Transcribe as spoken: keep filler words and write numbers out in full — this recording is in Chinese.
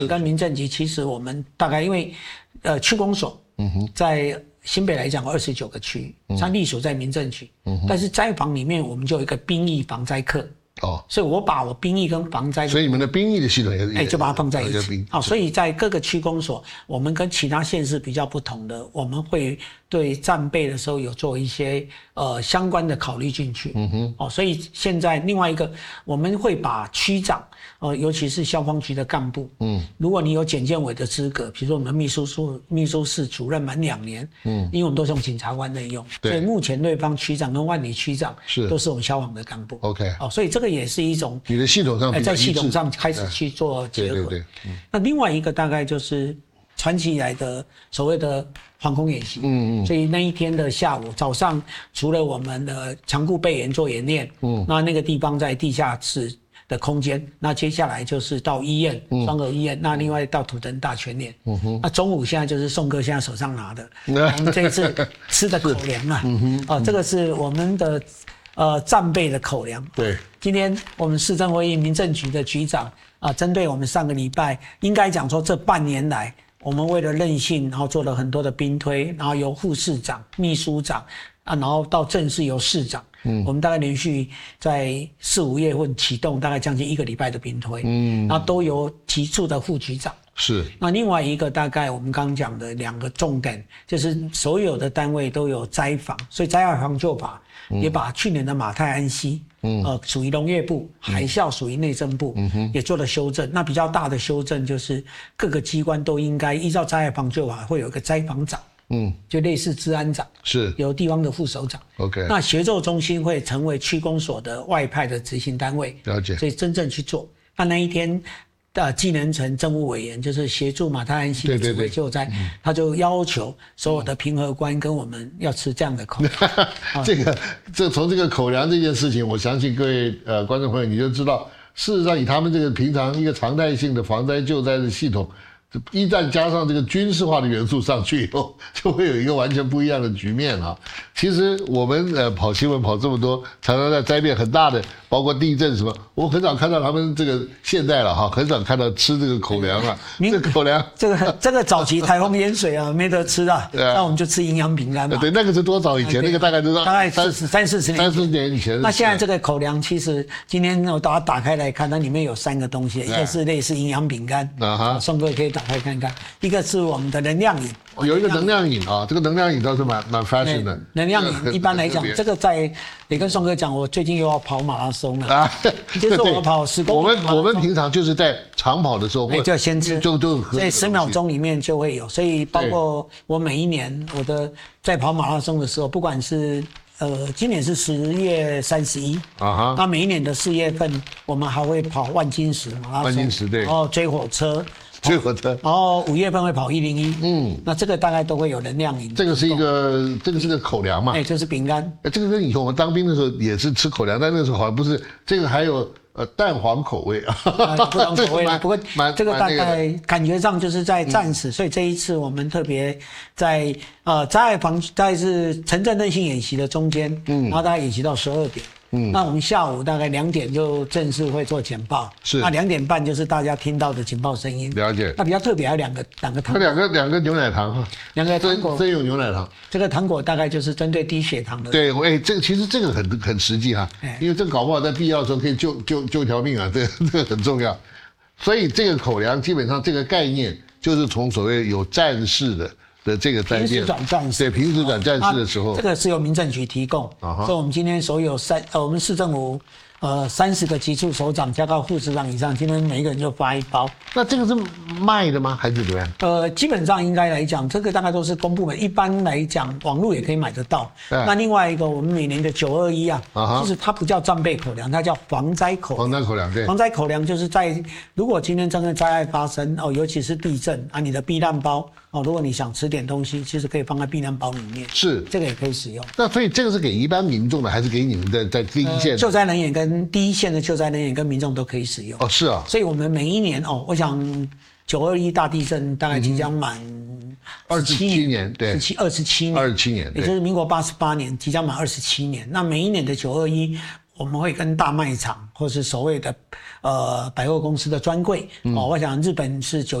跟民政局其实我们大概因为呃区公所，嗯哼，在新北来讲有二十九个区，它隶属在民政局，嗯哼，但是灾防里面我们就有一个兵役防灾课。哦，所以我把我兵役跟防灾， 所以你们的兵役的系统也是， 哎，就把它放在一起。好，所以在各个区公所，我们跟其他县市比较不同的，我们会对战备的时候有做一些呃相关的考虑进去。嗯哼，哦，所以现在另外一个，我们会把区长，呃，尤其是消防局的干部，嗯，如果你有检监委的资格，比如说我们秘书处秘书室主任满两年，嗯，因为我们都是用检察官内用，所以目前对方区长跟万里区长是都是我们消防的干部。 OK， 哦，所以这个也是一种你的系统上在系统上开始去做结合。对对对。嗯、那另外一个大概就是传奇以来的所谓的防空演习。嗯嗯。所以那一天的下午早上，除了我们的强固备演做演练，嗯，那那个地方在地下室的空间，那接下来就是到医院，双和医院，那另外到土城大全联。嗯哼。那中午现在就是宋哥现在手上拿的，我们这一次吃的口粮啊，嗯哼，哦，这个是我们的。呃，战备的口粮。 对， 今天我们市政会议民政局的局长啊，针对我们上个礼拜，应该讲说这半年来，我们为了韧性，然后做了很多的兵推，然后由副市长、秘书长啊，然后到正式由市长，嗯，我们大概连续在四五月份启动，大概将近一个礼拜的兵推，嗯，然后都由提出的副局长。 是， 那另外一个大概我们刚刚讲的两个重点，就是所有的单位都有灾防，所以灾害防救法也把去年的马太安溪，嗯，呃，属于农业部，海啸属于内政部，嗯哼，也做了修正。那比较大的修正就是各个机关都应该依照灾害防救法会有一个灾防长，嗯，就类似治安长， 是有地方的副首长。 OK， 那协作中心会成为区公所的外派的执行单位， 了解。 所以真正去做。那那一天。呃，技能层政务委员就是协助马太安溪的指挥救灾，他就要求所有的评核官跟我们要吃这样的口粮。 这个，这从这个口粮这件事情，我相信各位呃观众朋友你就知道，事实上以他们这个平常一个常态性的防灾救灾的系统，一旦加上这个军事化的元素上去以后，就会有一个完全不一样的局面啊。其实我们呃跑新闻跑这么多，常常在灾变很大的，包括地震什么，我很少看到他们这个现在了哈，很少看到吃这个口粮啊。这个口粮， 这个这个早期台风淹水啊，没得吃啊，那我们就吃营养饼干嘛。 对，那个是多早以前？那个大概都是大概三三四十年， 三四十年以前。 那现在这个口粮，其实今天我把它打开来看，它里面有三个东西，一个是类似营养饼干，啊哈，宋哥可以打开看看。一个是我们的能量饮， 有一个能量饮啊，这个能量饮倒是蛮蛮 fashion 的。 能量饮一般来讲，这个在也跟宋哥讲，我最近又要跑马拉松了啊，就是我要跑十公里。 我们我们平常就是在长跑的时候， 哎，就要先吃， 就就所以十秒钟里面就会有，所以包括我每一年我的在跑马拉松的时候，不管是。呃，今年是十月三十一啊哈，那每一年的四月份，我们还会跑万金石马拉松， 万金石对， 然后追火车， 追火车， 然后五月份会跑一零一，嗯，那这个大概都会有能量饮。 这个是一个，这个是个口粮嘛， 哎，这是饼干。 哎，这个跟以前我们当兵的时候也是吃口粮，但那个时候好像不是，这个还有。呃，蛋黄口味啊， 不同口味。不过这个大概感觉上就是在战时，所以这一次我们特别在呃灾害防，大概是城镇韧性演习的中间，嗯，然后大概演习到十二点。嗯，那我们下午大概两点就正式会做简报， 是， 那两点半就是大家听到的警报声音。 了解。 那比较特别还有两个两个糖， 两个两个牛奶糖哈， 两个糖果， 真有牛奶糖。 这个糖果大概就是针对低血糖的。 对，哎，这个其实这个很很实际哈，因为这个搞不好在必要的时候可以救救救条命啊，这个这个很重要。所以这个口粮基本上这个概念就是从所谓有战事的。的这个灾变， 平时转战士， 对，平时转战士的时候， 这个是由民政局提供，所以我们今天所有三呃，我们市政府呃三十个级处首长加到副市长以上，今天每一个人就发一包。 那这个是卖的吗？还是怎么样？ 呃，基本上应该来讲，这个大概都是公部门，一般来讲，网络也可以买得到。那另外一个，我们每年的九二一啊，其实它不叫战备口粮，它叫防灾口粮。 防灾口粮，对。 防灾口粮就是在如果今天真的灾害发生哦，尤其是地震啊，你的避难包。哦，如果你想吃点东西，其实可以放在避难包里面， 是这个也可以使用。 那所以这个是给一般民众的，还是给你们的在第一线、呃、 救灾人员跟第一线的救灾人员跟民众都可以使用？ 哦，是啊。 所以我们每一年哦，我想九二一大地震大概即将满二十七年，对， 十七二十七年， 二十七年， 也就是民国八十八年即将满二十七年。那每一年的九二一， 我们会跟大卖场或是所谓的呃百货公司的专柜、嗯、哦，我想日本是九